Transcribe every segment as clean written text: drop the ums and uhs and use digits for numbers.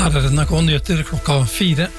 Her NRK Nyheter klokka 4.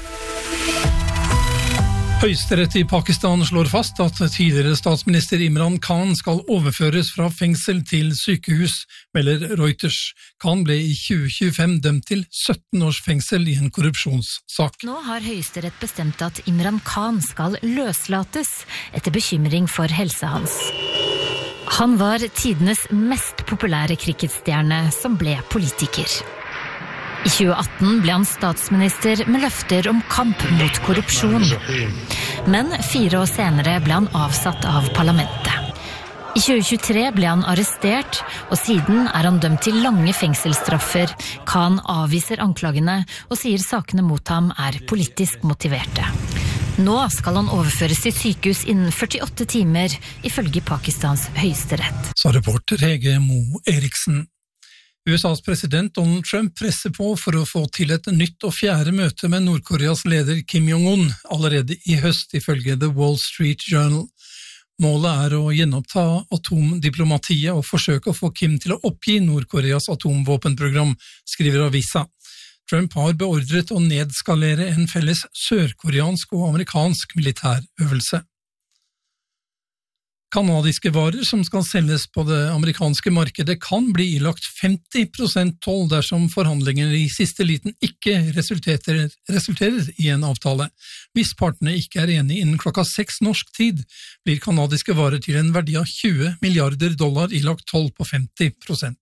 Høyesterett i Pakistan slår fast at tidligere statsminister Imran Khan skal overføres fra fengsel til sykehus, melder Reuters. Khan ble i 2025 dømt til 17 års fengsel i en korrupsjonssak. Nå har Høyesterett bestemt at Imran Khan skal løslates etter bekymring for helsa hans. Han var tidenes mest populære cricketstjerne som ble politiker. I 2018 ble han statsminister med løfter om kamp mot korrupsjon. Men 4 år senere ble han avsatt av parlamentet. I 2023 ble han arrestert, og siden er han dømt til lange fengselsstraffer. Khan avviser anklagene og sier sakene mot ham er politisk motiverte. Nå skal han overføres til sykehus innen 48 timer, ifølge Pakistans høyesterett. Sa reporter Hege Mo Eriksen. USAs president Donald Trump presser på for å få til et nytt og 4. møte med Nord-Koreas leder Kim Jong-un allerede i høst, ifølge The Wall Street Journal. Målet er å gjenoppta atomdiplomatiet og forsøke å få Kim til å oppgi Nord-Koreas atomvåpenprogram, skriver avisa. Trump har beordret å nedskalere en felles sørkoreansk og amerikansk militærøvelse. Kanadiske varer som skal selges på det amerikanske markedet kan bli ilagt 50% toll dersom forhandlinger i siste liten ikke resulterer i en avtale. Hvis partene ikke er enige innen klokka 6 norsk tid, blir kanadiske varer til en verdi av $20 milliarder ilagt toll på 50%.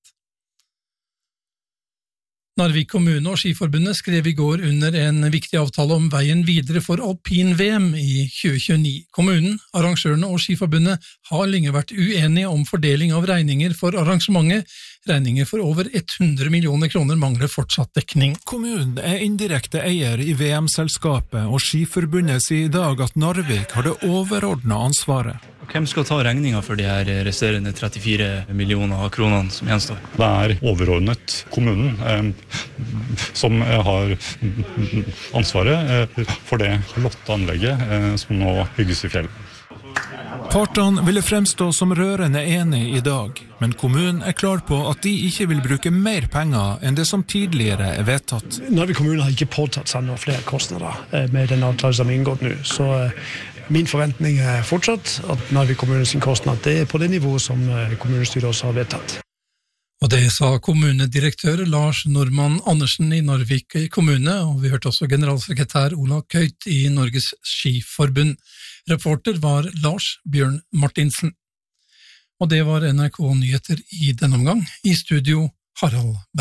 Narvik kommune og Skiforbundet skrev i går under en viktig avtale om veien videre for alpin-VM i 2029. Kommunen, arrangørene og Skiforbundet har lenge vært uenige om fordeling av regninger for arrangementet. Regninger for over 100 millioner kroner mangler fortsatt dekning. Kommunen er indirekte eier i VM-selskapet, og Skiforbundet sier i dag at Narvik har det overordnede ansvaret. Hvem skal ta regningen for de her resterende 34 millioner kronene som gjenstår? Det er overordnet kommunen som har ansvaret for det flotte anlegget som nå bygges i fjellet. Partene ville fremstå som rørende enige i dag, men kommunen er klar på at de ikke vil bruke mer penger enn det som tidligere er vedtatt. Narvik kommune har ikke påtatt seg noen flere kostnader med den avtalen som er inngått nå, så min forventning er fortsatt at Narvik kommunens kostnad det er på det nivået som kommunestyret også har vedtatt. Og det sa kommunedirektør Lars Normann Andersen i Narvik kommune, og vi hørte også generalsekretær Ola Køyt i Norges Skiforbund. Reporter var Lars Bjørn Martinsen. Og det var NRK Nyheter i denne omgang. I studio Harald Berg.